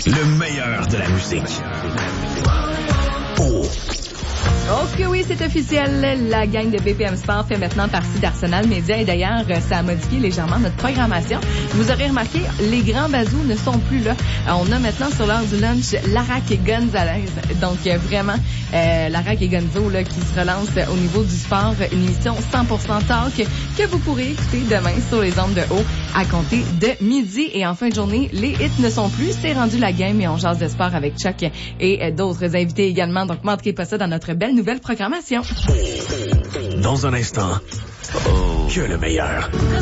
Le meilleur de la musique. Oh. Ok, oui, c'est officiel. La gang de BPM Sport fait maintenant partie d'Arsenal Média et d'ailleurs, ça a modifié légèrement notre programmation. Vous aurez remarqué, les grands bazous ne sont plus là. On a maintenant sur l'heure du lunch Larac et Gonzalez. Donc, vraiment, Larac et Gonzo là, qui se relancent au niveau du sport. Une émission 100% talk que vous pourrez écouter demain sur les ondes de haut à compter de midi. Et en fin de journée, les hits ne sont plus. C'est rendu la game et on jase de sport avec Chuck et d'autres invités également. Donc, manquez pas ça dans notre belle nouvelle programmation. Dans un instant, que le meilleur.